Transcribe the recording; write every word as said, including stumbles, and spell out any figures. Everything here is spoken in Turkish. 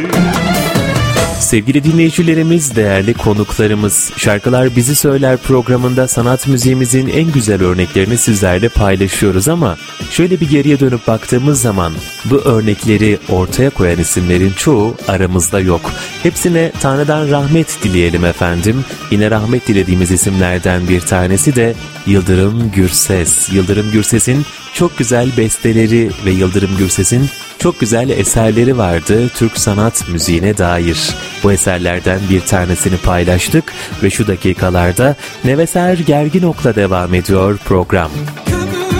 Sevgili dinleyicilerimiz, değerli konuklarımız, Şarkılar Bizi Söyler programında sanat müziğimizin en güzel örneklerini sizlerle paylaşıyoruz ama şöyle bir geriye dönüp baktığımız zaman bu örnekleri ortaya koyan isimlerin çoğu aramızda yok. Hepsine Tanrı'dan rahmet dileyelim efendim. Yine rahmet dilediğimiz isimlerden bir tanesi de Yıldırım Gürses. Yıldırım Gürses'in çok güzel besteleri ve Yıldırım Gürses'in çok güzel eserleri vardı Türk sanat müziğine dair. Bu eserlerden bir tanesini paylaştık ve şu dakikalarda Neveser Gerginok'la devam ediyor program.